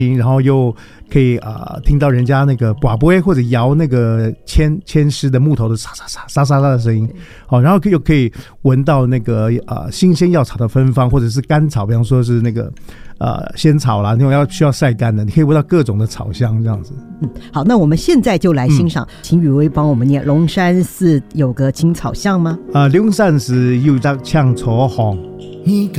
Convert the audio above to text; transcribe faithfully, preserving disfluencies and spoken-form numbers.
然后又可以啊、呃、听到人家那个拔杯或者摇那个牵牵丝的木头的沙沙沙沙沙沙的声音，好、哦，然后又可以闻到那个啊、呃、新鲜药草的芬芳，或者是甘草，比方说是那个呃仙草啦，那种要需要晒干的，你可以闻到各种的草香这样子。 嗯，好，那我们现在就来欣赏，嗯、请雨薇帮我们念龙山寺有个青草巷吗？ 啊、呃，龙山寺有个青草巷。